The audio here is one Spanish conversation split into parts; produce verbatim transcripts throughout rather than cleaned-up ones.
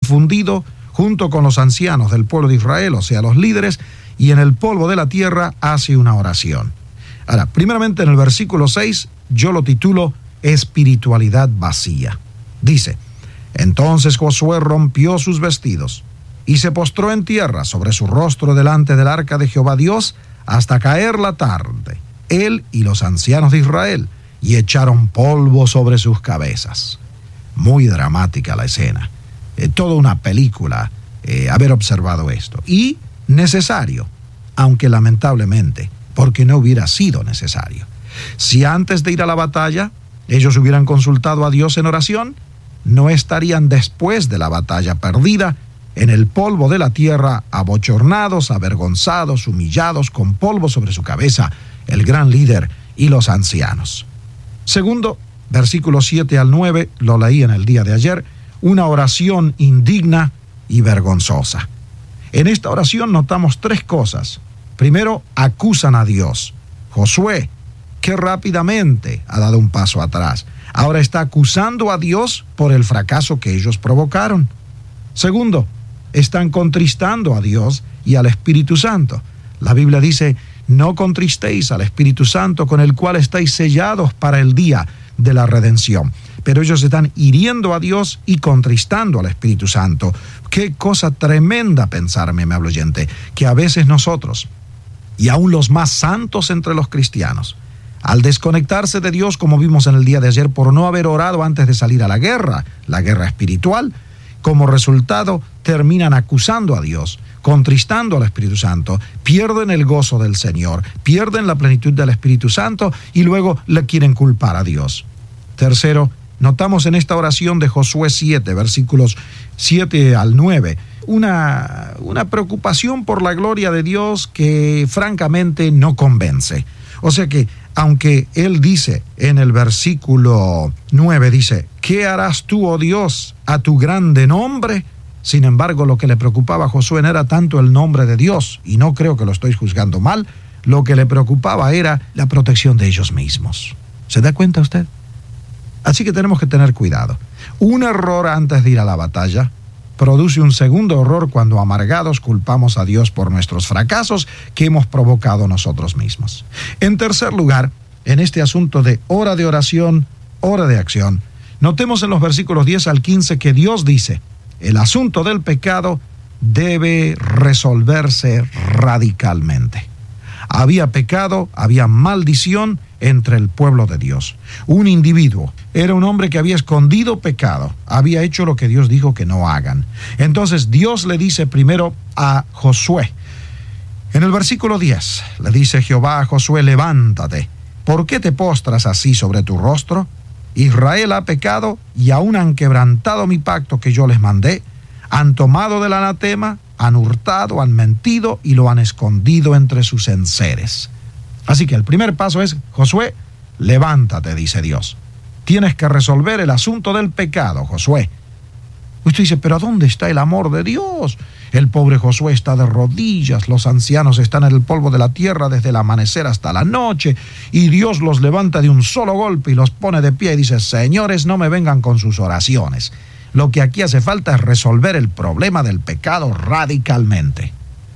fundido junto con los ancianos del pueblo de Israel, o sea, los líderes, y en el polvo de la tierra hace una oración. Ahora, primeramente en el versículo seis, yo lo titulo espiritualidad vacía. Dice: entonces Josué rompió sus vestidos y se postró en tierra sobre su rostro delante del arca de Jehová Dios hasta caer la tarde, él y los ancianos de Israel, y echaron polvo sobre sus cabezas. Muy dramática la escena. Eh, toda una película eh, haber observado esto. Y necesario, aunque lamentablemente, porque no hubiera sido necesario. Si antes de ir a la batalla ellos hubieran consultado a Dios en oración, no estarían después de la batalla perdida en el polvo de la tierra, abochornados, avergonzados, humillados, con polvo sobre su cabeza, el gran líder y los ancianos. Segundo, versículos siete al nueve, lo leí en el día de ayer, una oración indigna y vergonzosa. En esta oración notamos tres cosas. Primero, acusan a Dios. Josué, que rápidamente ha dado un paso atrás, ahora está acusando a Dios por el fracaso que ellos provocaron. Segundo, están contristando a Dios y al Espíritu Santo. La Biblia dice: no contristéis al Espíritu Santo, con el cual estáis sellados para el día de la redención. Pero ellos están hiriendo a Dios y contristando al Espíritu Santo. Qué cosa tremenda pensar, mi amable oyente, que a veces nosotros, y aún los más santos entre los cristianos, al desconectarse de Dios, como vimos en el día de ayer, por no haber orado antes de salir a la guerra, la guerra espiritual, como resultado terminan acusando a Dios, contristando al Espíritu Santo, pierden el gozo del Señor, pierden la plenitud del Espíritu Santo y luego le quieren culpar a Dios. Tercero, notamos en esta oración de Josué siete, versículos siete al nueve, una, una preocupación por la gloria de Dios que francamente no convence. O sea que, aunque él dice en el versículo nueve, dice: ¿qué harás tú, oh Dios, a tu grande nombre? Sin embargo, lo que le preocupaba a Josué no era tanto el nombre de Dios, y no creo que lo estoy juzgando mal, lo que le preocupaba era la protección de ellos mismos. ¿Se da cuenta usted? Así que tenemos que tener cuidado. Un error antes de ir a la batalla produce un segundo error cuando amargados culpamos a Dios por nuestros fracasos que hemos provocado nosotros mismos. En tercer lugar, en este asunto de hora de oración, hora de acción, notemos en los versículos diez al quince que Dios dice: el asunto del pecado debe resolverse radicalmente. Había pecado, había maldición entre el pueblo de Dios. Un individuo era un hombre que había escondido pecado, había hecho lo que Dios dijo que no hagan. Entonces Dios le dice primero a Josué, en el versículo diez, le dice Jehová a Josué: levántate, ¿por qué te postras así sobre tu rostro? Israel ha pecado y aún han quebrantado mi pacto que yo les mandé, han tomado del anatema, han hurtado, han mentido y lo han escondido entre sus enseres. Así que el primer paso es: Josué, levántate, dice Dios. Tienes que resolver el asunto del pecado, Josué. Usted dice: ¿pero a dónde está el amor de Dios? El pobre Josué está de rodillas, los ancianos están en el polvo de la tierra desde el amanecer hasta la noche, y Dios los levanta de un solo golpe y los pone de pie y dice: señores, no me vengan con sus oraciones. Lo que aquí hace falta es resolver el problema del pecado radicalmente.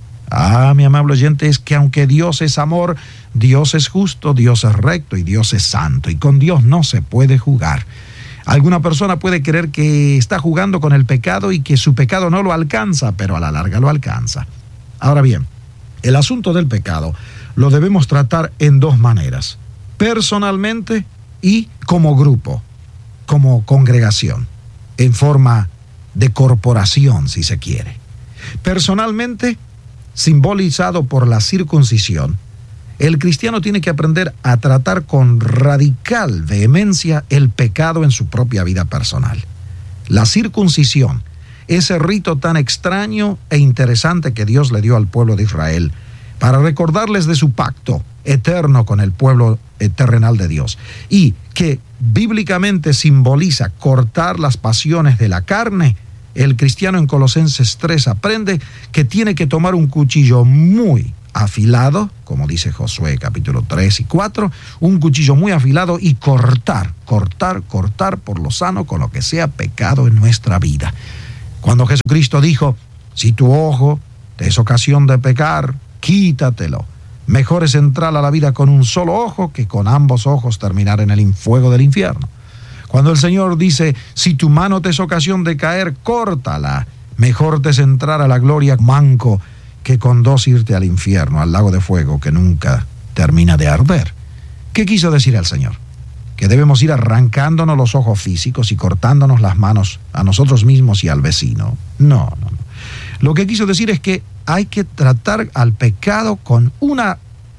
Ah, mi amable oyente, es que aunque Dios es amor, Dios es justo, Dios es recto y Dios es santo, y con Dios no se puede jugar. Alguna persona puede creer que está jugando con el pecado y que su pecado no lo alcanza, pero a la larga lo alcanza. Ahora bien, el asunto del pecado lo debemos tratar en dos maneras: personalmente y como grupo, como congregación, en forma de corporación, si se quiere. Personalmente, simbolizado por la circuncisión, el cristiano tiene que aprender a tratar con radical vehemencia el pecado en su propia vida personal. La circuncisión, ese rito tan extraño e interesante que Dios le dio al pueblo de Israel para recordarles de su pacto eterno con el pueblo terrenal de Dios, y que bíblicamente simboliza cortar las pasiones de la carne. El cristiano en Colosenses tres aprende que tiene que tomar un cuchillo muy afilado, como dice Josué capítulo tres y cuatro, un cuchillo muy afilado y cortar, cortar, cortar por lo sano con lo que sea pecado en nuestra vida. Cuando Jesucristo dijo, si tu ojo te es ocasión de pecar, quítatelo. Mejor es entrar a la vida con un solo ojo que con ambos ojos terminar en el fuego del infierno. Cuando el Señor dice, si tu mano te es ocasión de caer, córtala. Mejor te es entrar a la gloria manco que con dos irte al infierno, al lago de fuego que nunca termina de arder. ¿Qué quiso decir el Señor? Que debemos ir arrancándonos los ojos físicos y cortándonos las manos a nosotros mismos y al vecino. No, no, no. Lo que quiso decir es que hay que tratar al pecado con una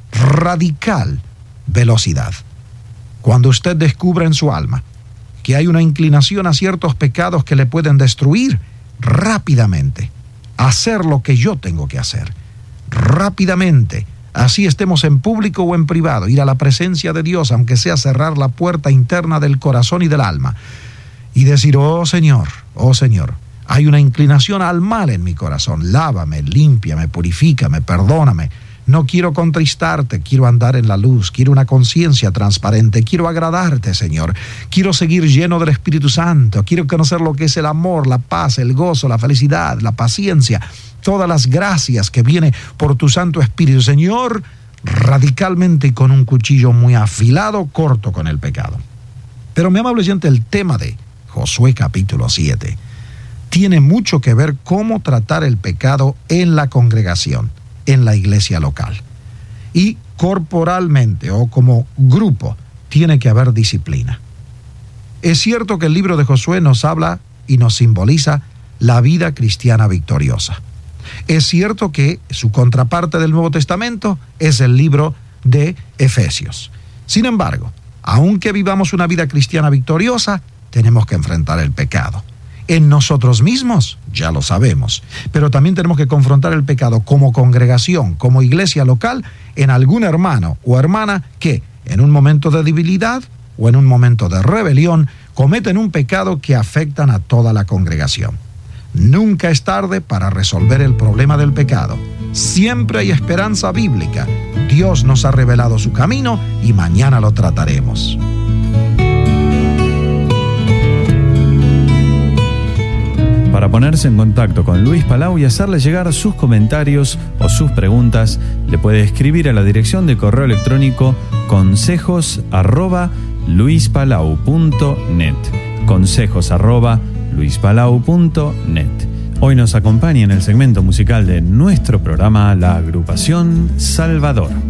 radical velocidad. Cuando usted descubre en su alma que hay una inclinación a ciertos pecados que le pueden destruir, rápidamente hacer lo que yo tengo que hacer. Rápidamente, así estemos en público o en privado, ir a la presencia de Dios, aunque sea cerrar la puerta interna del corazón y del alma, y decir, oh Señor, oh Señor, hay una inclinación al mal en mi corazón, lávame, límpiame, purifícame, perdóname. No quiero contristarte, quiero andar en la luz, quiero una conciencia transparente, quiero agradarte, Señor. Quiero seguir lleno del Espíritu Santo, quiero conocer lo que es el amor, la paz, el gozo, la felicidad, la paciencia, todas las gracias que vienen por tu Santo Espíritu. Señor, radicalmente y con un cuchillo muy afilado, corto con el pecado. Pero, mi amable oyente, el tema de Josué capítulo siete tiene mucho que ver cómo tratar el pecado en la congregación, en la iglesia local. Y corporalmente o como grupo tiene que haber disciplina. Es cierto que el libro de Josué nos habla y nos simboliza la vida cristiana victoriosa. Es cierto que su contraparte del Nuevo Testamento es el libro de Efesios. Sin embargo, aunque vivamos una vida cristiana victoriosa, tenemos que enfrentar el pecado. En nosotros mismos, ya lo sabemos, pero también tenemos que confrontar el pecado como congregación, como iglesia local, en algún hermano o hermana que, en un momento de debilidad o en un momento de rebelión, cometen un pecado que afectan a toda la congregación. Nunca es tarde para resolver el problema del pecado. Siempre hay esperanza bíblica. Dios nos ha revelado su camino y mañana lo trataremos. Para ponerse en contacto con Luis Palau y hacerle llegar sus comentarios o sus preguntas, le puede escribir a la dirección de correo electrónico consejos arroba luispalau punto net. Consejos arroba luispalau punto net. Hoy nos acompaña en el segmento musical de nuestro programa la agrupación Salvador.